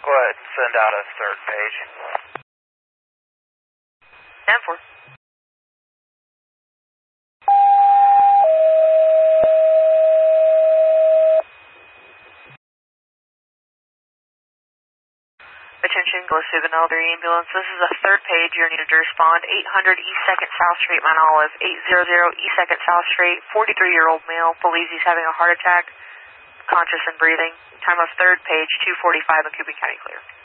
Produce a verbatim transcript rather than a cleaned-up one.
Go ahead, send out a third page. ten four. Attention, Glen Steuben Elderly Ambulance. This is a third page. You're needed to respond. eight hundred East second South Street, Mount Olive. eight hundred East second South Street. forty-three-year-old male. Believes he's having a heart attack. Conscious and breathing. Time of third page, two forty-five in Coogan County clear.